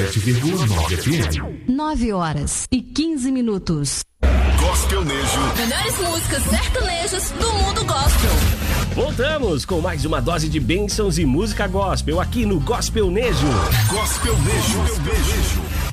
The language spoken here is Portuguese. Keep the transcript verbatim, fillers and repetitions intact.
sete vírgula nove F M. nove horas e quinze minutos. Gospelnejo. Melhores músicas sertanejas do mundo gospel. Voltamos com mais uma dose de bênçãos e música gospel aqui no Gospelnejo. Gospelnejo. Gospelnejo.